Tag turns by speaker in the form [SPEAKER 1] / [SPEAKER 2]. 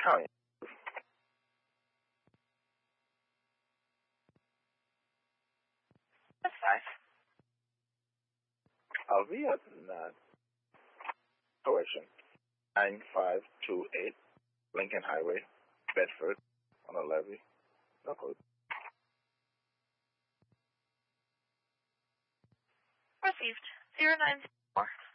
[SPEAKER 1] County.
[SPEAKER 2] That's 5.
[SPEAKER 1] Alvia, correction, 9528 Lincoln Highway, Bedford, on a levy. No code.
[SPEAKER 2] Received. 094.